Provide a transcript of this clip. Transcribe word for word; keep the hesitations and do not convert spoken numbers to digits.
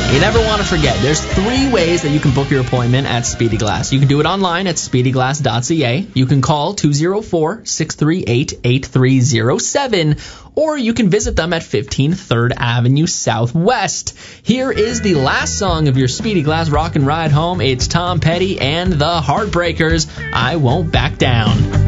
You never want to forget, there's three ways that you can book your appointment at Speedy Glass. You can do it online at speedy glass dot c a. You can call two oh four, six three eight, eight three oh seven. Or you can visit them at fifteen third Avenue Southwest. Here is the last song of your Speedy Glass Rock and Ride Home. It's Tom Petty and the Heartbreakers, I Won't Back Down.